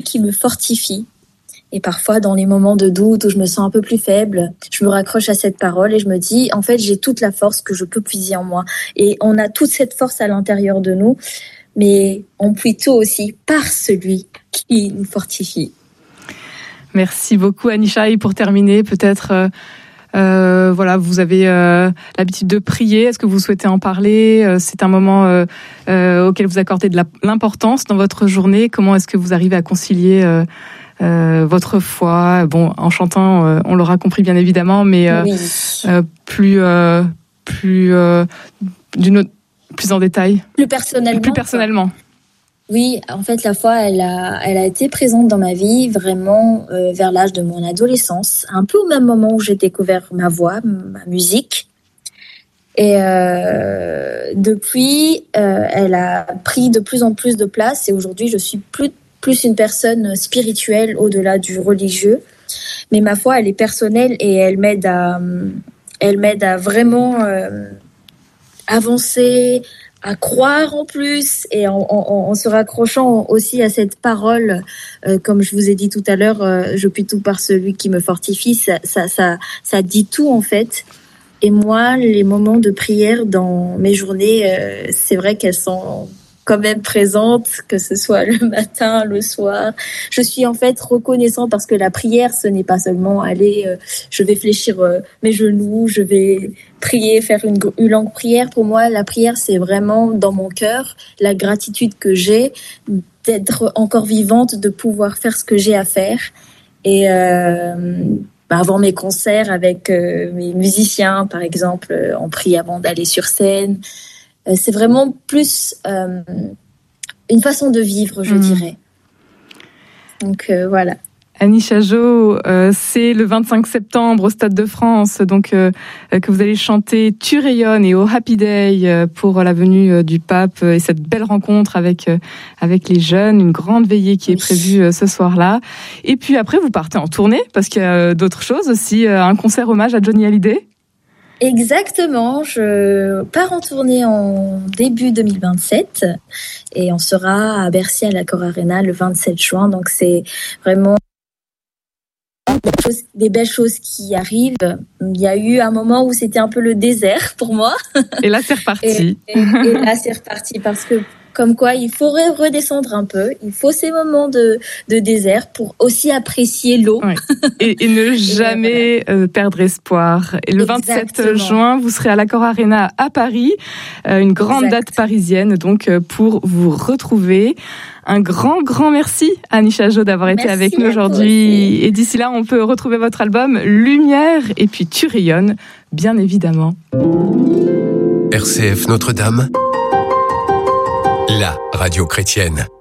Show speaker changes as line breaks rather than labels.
qui me fortifie. Et parfois, dans les moments de doute où je me sens un peu plus faible, je me raccroche à cette parole et je me dis, en fait, j'ai toute la force que je peux puiser en moi. Et on a toute cette force à l'intérieur de nous, mais on puise tout aussi par celui qui nous fortifie.
Merci beaucoup, Anisha. Et pour terminer, peut-être, vous avez l'habitude de prier. Est-ce que vous souhaitez en parler ? C'est un moment auquel vous accordez de l'importance dans votre journée. Comment est-ce que vous arrivez à concilier votre foi, en chantant, on l'aura compris bien évidemment, mais plus en détail.
Plus personnellement. Oui, en fait, la foi, elle a été présente dans ma vie vraiment vers l'âge de mon adolescence, un peu au même moment où j'ai découvert ma voix, ma musique. Et depuis, elle a pris de plus en plus de place et aujourd'hui, je suis plus une personne spirituelle au-delà du religieux. Mais ma foi, elle est personnelle et elle m'aide à vraiment avancer, à croire en plus et en se raccrochant aussi à cette parole, comme je vous ai dit tout à l'heure, je puis tout par celui qui me fortifie. Ça dit tout en fait. Et moi, les moments de prière dans mes journées, c'est vrai qu'elles sont quand même présente, que ce soit le matin, le soir. Je suis en fait reconnaissante parce que la prière, ce n'est pas seulement je vais fléchir mes genoux, je vais prier, faire une longue prière. Pour moi, la prière, c'est vraiment dans mon cœur, la gratitude que j'ai d'être encore vivante, de pouvoir faire ce que j'ai à faire. Et avant mes concerts avec mes musiciens, par exemple, on prie avant d'aller sur scène. C'est vraiment plus une façon de vivre, je dirais. Donc voilà.
Anisha Jo, c'est le 25 septembre au Stade de France, donc que vous allez chanter Tu rayonnes et au Happy Day pour la venue du pape et cette belle rencontre avec les jeunes, une grande veillée qui est prévue ce soir-là. Et puis après, vous partez en tournée parce qu'il y a d'autres choses aussi, un concert hommage à Johnny Hallyday.
Exactement, je pars en tournée en début 2027 et on sera à Bercy à l'Accor Arena le 27 juin. Donc c'est vraiment des belles choses qui arrivent. Il y a eu un moment où c'était un peu le désert pour moi.
Et là c'est reparti.
Et là c'est reparti parce que comme quoi il faut redescendre un peu. Il faut ces moments de désert pour aussi apprécier l'eau.
Oui. Et ne jamais perdre espoir. Et le 27 juin, vous serez à l'Accor Arena à Paris, une grande date parisienne donc pour vous retrouver. Un grand merci Anisha Jo d'avoir été avec nous aujourd'hui. Et d'ici là, on peut retrouver votre album Lumière et puis Tu rayonnes, bien évidemment.
RCF Notre-Dame, la radio chrétienne.